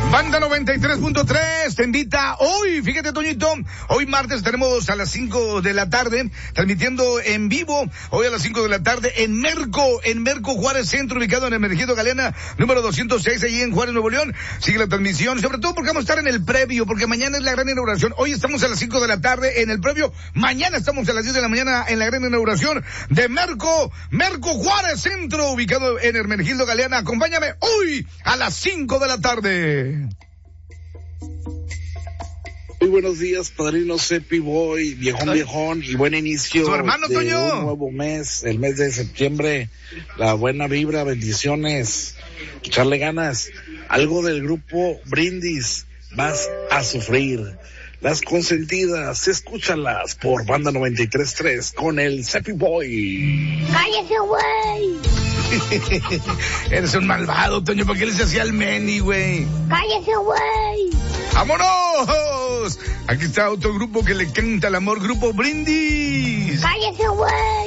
Banda 93.3 te invita hoy, fíjate Toñito, hoy martes tenemos a las 5 de la tarde, transmitiendo en vivo, hoy a las 5 de la tarde en Merco Juárez Centro, ubicado en el Emergido Galeana, número 206, allí en Juárez, Nuevo León. Sigue la transmisión, sobre todo porque vamos a estar en el previo, porque mañana es la gran inauguración. Hoy estamos a las 5 de la tarde en el previo, mañana estamos a las 10 de la mañana en la gran inauguración de Merco Juárez Centro, ubicado en el Emergido Galeana. Acompáñame hoy a las 5 de la tarde. Muy buenos días, padrino Cepi Boy, viejón, y buen inicio ¿Tu hermano, de Toño? un nuevo mes, el mes de septiembre. La buena vibra, bendiciones, echarle ganas. Algo del grupo Brindis, vas a sufrir. Las consentidas, escúchalas por Banda 93.3 con el Cepi Boy. ¡Cállese, güey! Eres un malvado, Toño, ¿por qué les hacía al Meni, güey? ¡Cállese, güey! ¡Vámonos! Aquí está otro grupo que le canta el amor, Grupo Brindis. ¡Cállese, güey!